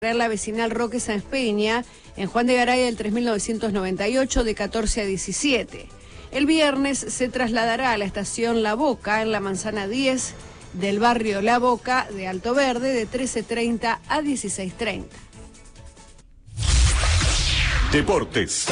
La vecinal Roque Sáenz Peña, en Juan de Garay del 3998, de 14 a 17. El viernes se trasladará a la estación La Boca, en la manzana 10 del barrio La Boca de Alto Verde, de 13:30 a 16:30. Deportes.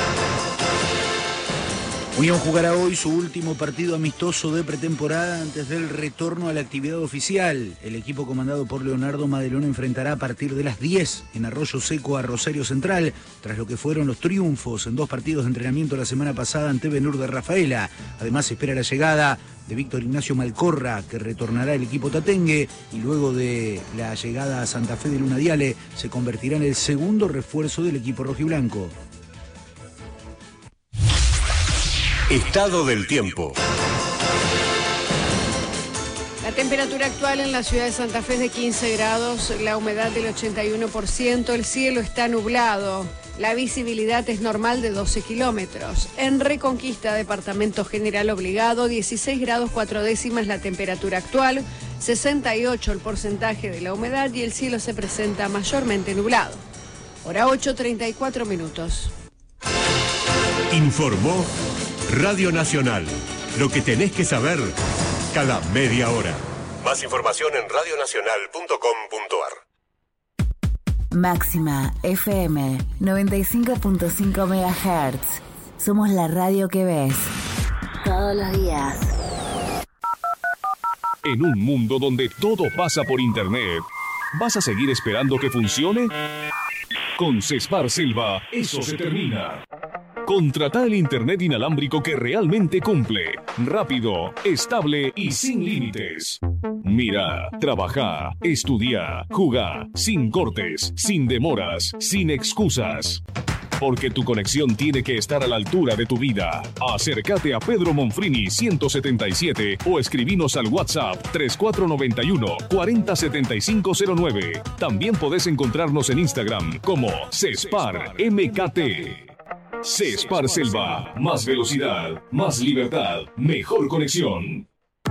Unión jugará hoy su último partido amistoso de pretemporada antes del retorno a la actividad oficial. El equipo comandado por Leonardo Madelón enfrentará a partir de las 10 en Arroyo Seco a Rosario Central, tras lo que fueron los triunfos en 2 partidos de entrenamiento la semana pasada ante Ben Hur de Rafaela. Además se espera la llegada de Víctor Ignacio Malcorra, que retornará al equipo tatengue, y luego de la llegada a Santa Fe de Luna Diale se convertirá en el segundo refuerzo del equipo rojiblanco. Estado del tiempo. La temperatura actual en la ciudad de Santa Fe es de 15 grados, la humedad del 81%, el cielo está nublado, la visibilidad es normal de 12 kilómetros. En Reconquista, departamento General Obligado, 16 grados 4 décimas la temperatura actual, 68 el porcentaje de la humedad y el cielo se presenta mayormente nublado. Hora 8:34 minutos. Informó Radio Nacional. Lo que tenés que saber cada media hora. Más información en radionacional.com.ar. Máxima FM 95.5 MHz. Somos la radio que ves todos los días. En un mundo donde todo pasa por internet, ¿vas a seguir esperando que funcione? Con Cespar Silva, eso se termina. Contratá el internet inalámbrico que realmente cumple. Rápido, estable y sin límites. Mira, trabajá, estudiá, jugá, sin cortes, sin demoras, sin excusas. Porque tu conexión tiene que estar a la altura de tu vida. Acércate a Pedro Monfrini 177 o escribinos al WhatsApp 3491 407509. También podés encontrarnos en Instagram como Cespar MKT. Cespar Selva, más velocidad, más libertad, mejor conexión.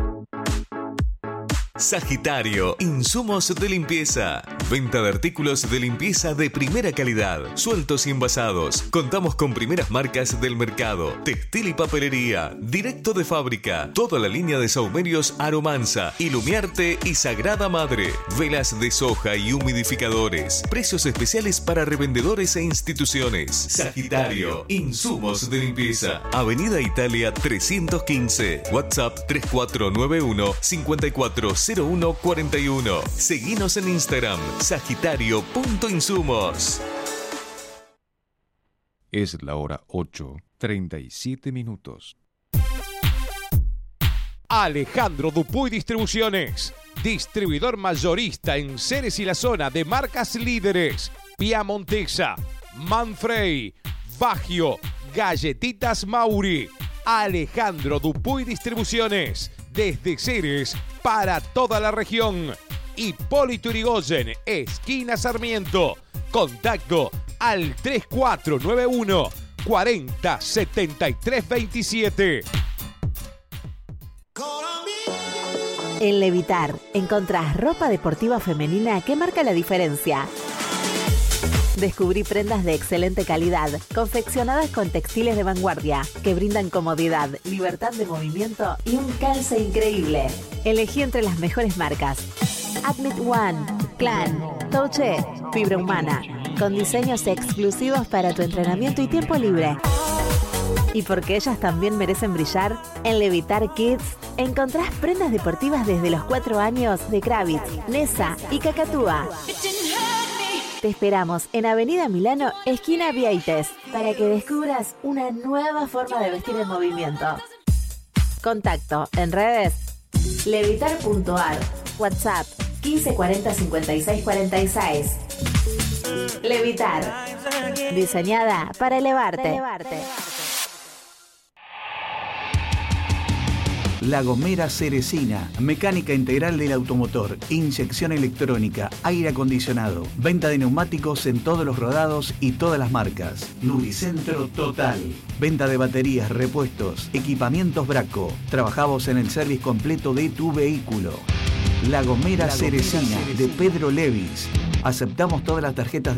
Sagitario, insumos de limpieza. Venta de artículos de limpieza de primera calidad, sueltos y envasados. Contamos con primeras marcas del mercado. Textil y papelería, directo de fábrica. Toda la línea de saumerios Aromanza, Ilumiarte y Sagrada Madre. Velas de soja y humidificadores. Precios especiales para revendedores e instituciones. Sagitario, insumos de limpieza. Avenida Italia 315. WhatsApp 3491 540141. Seguinos en Instagram, sagitario.insumos. Es la hora 8:37 minutos. Alejandro Dupuy Distribuciones, distribuidor mayorista en Ceres y la zona de marcas líderes: Piamontesa, Manfrey, Baggio, Galletitas Mauri. Alejandro Dupuy Distribuciones, desde Ceres para toda la región. Hipólito Yrigoyen, esquina Sarmiento. Contacto al 3491 40 73 27. En Levitar encontrás ropa deportiva femenina que marca la diferencia. Descubrí prendas de excelente calidad, confeccionadas con textiles de vanguardia, que brindan comodidad, libertad de movimiento y un calce increíble. Elegí entre las mejores marcas: Admit One, Clan, Touche, Fibra Humana, con diseños exclusivos para tu entrenamiento y tiempo libre. Y porque ellas también merecen brillar, en Levitar Kids encontrás prendas deportivas desde los 4 años de Kravitz, Nessa y Cacatúa. Te esperamos en Avenida Milano, esquina Vieites, para que descubras una nueva forma de vestir en movimiento. Contacto en redes: levitar.ar, WhatsApp 1540 56 46. Levitar, diseñada para elevarte. La Gomera Ceresina, mecánica integral del automotor, inyección electrónica, aire acondicionado, venta de neumáticos en todos los rodados y todas las marcas. Lubricentro total, venta de baterías, repuestos, equipamientos Braco. Trabajamos en el service completo de tu vehículo. La Gomera Ceresina, de Pedro Levis. Aceptamos todas las tarjetas